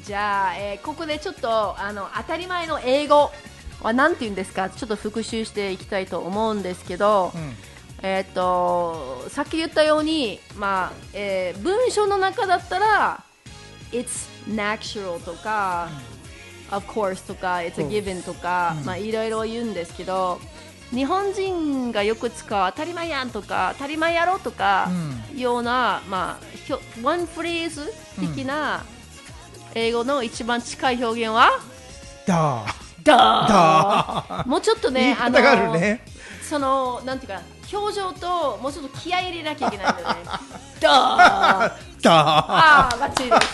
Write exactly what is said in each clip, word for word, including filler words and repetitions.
じゃあ、えー、ここでちょっとあの当たり前の英語は何て言うんですか、ちょっと復習していきたいと思うんですけど、うん、えー、とさっき言ったように、まあえー、文章の中だったら It's natural とか、うん、Of course とか It's a given とか、うん、まあ、いろいろ言うんですけど、日本人がよく使う当たり前やんとか当たり前やろとか、うん、ような、まあ、ワンフレーズ的な英語の一番近い表現はだだもうちょっとね、 あのね、 そのなんていうか表情ともうちょっと気合い入れなきゃいけないんだよね。だだああバッチリです。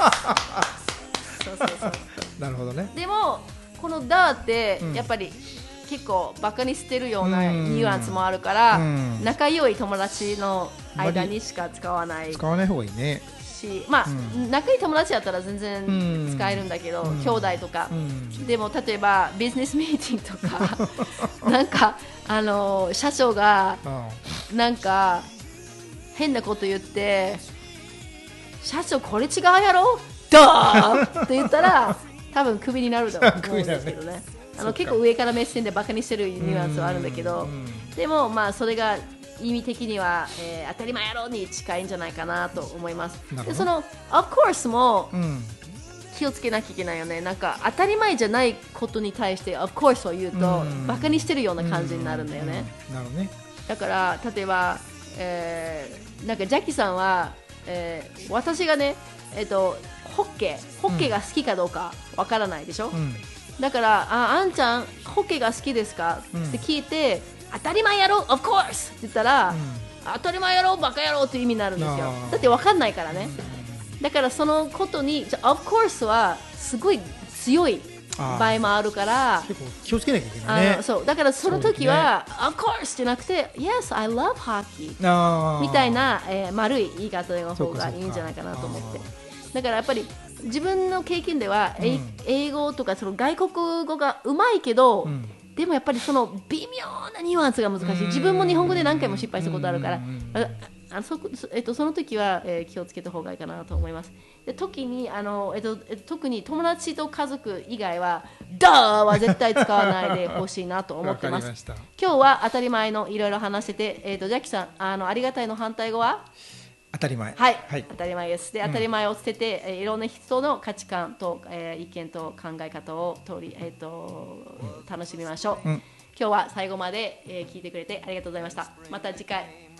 そうそうそうなるほどね。 でもこのだってやっぱり、うん、結構バカにしてるようなニュアンスもあるから、仲良い友達の間にしか使わない使わない方がいいねし、まあ、うん、仲良い友達だったら全然使えるんだけど、うん、兄弟とか、うん、でも例えばビジネスミーティングとかなんかあの社長がなんか変なこと言って社長これ違うやろだーって言ったら多分クビになると思うんですけどね。あの結構上から目線でバカにしてるニュアンスはあるんだけど、でもまあそれが意味的には、えー、当たり前やろに近いんじゃないかなと思います。でその of course も気をつけなきゃいけないよね。なんか当たり前じゃないことに対して of course を言うとバカにしてるような感じになるんだよね。 なるほどね。 だから例えば、えー、なんかジャッキーさんは、えー、私がね、えーと、ホッケーホッケーが好きかどうかわからないでしょ、うん、だからああんちゃんホッケーが好きですか、うん、って聞いて当たり前やろ of course って言ったら、うん、当たり前やろバカやろっていう意味になるんですよ。だって分かんないからね。だからそのことにじゃ of course はすごい強い場合もあるから結構気をつけなきゃいけないね。 あのそうだからその時は、ね、of course じゃなくて yes I love hockey みたいな、えー、丸い言い方の方がいいんじゃないかなと思って。だからやっぱり自分の経験では、うん、英語とかその外国語がうまいけど、うん、でもやっぱりその微妙なニュアンスが難しい。自分も日本語で何回も失敗したことあるから、あの そ, えっと、その時は、えー、気をつけた方がいいかなと思います。で時にあの、えっとえっと、特に友達と家族以外はダーは絶対使わないでほしいなと思ってます。ま今日は当たり前のいろいろ話してて、えっと、ジャッキさん あ, のありがたいの反対語は当たり前。 はい、はい、当たり前です。で、うん、当たり前を捨てて、えー、いろんな人の価値観と、えー、意見と考え方を通り、えーとうん、楽しみましょう、うん、今日は最後まで、えー、聞いてくれてありがとうございました。また次回。